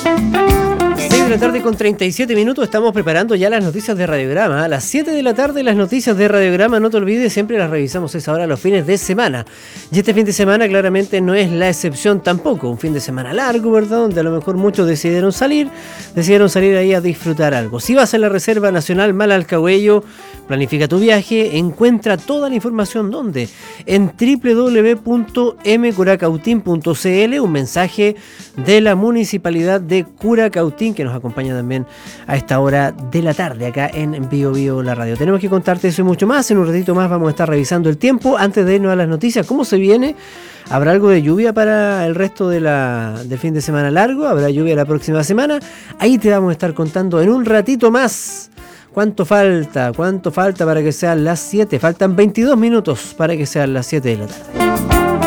6 de la tarde con 37 minutos, estamos preparando ya las noticias de Radiograma. A las 7 de la tarde las noticias de Radiograma, no te olvides, siempre las revisamos a esa hora los fines de semana. Y este fin de semana claramente no es la excepción tampoco, un fin de semana largo, ¿verdad? Donde a lo mejor muchos decidieron salir ahí a disfrutar algo. Si vas a la Reserva Nacional Malalcahuello, planifica tu viaje, encuentra toda la información, ¿dónde? En www.mcuracautín.cl, un mensaje de la Municipalidad de Curacautín, que nos acompaña también a esta hora de la tarde acá en Bio Bio la radio. Tenemos que contarte eso y mucho más. En un ratito más vamos a estar revisando el tiempo. Antes de irnos a las noticias, ¿cómo se viene? ¿Habrá algo de lluvia para el resto del fin de semana largo? ¿Habrá lluvia la próxima semana? Ahí te vamos a estar contando en un ratito más. ¿Cuánto falta? ¿Cuánto falta para que sean las 7? Faltan 22 minutos para que sean las 7 de la tarde.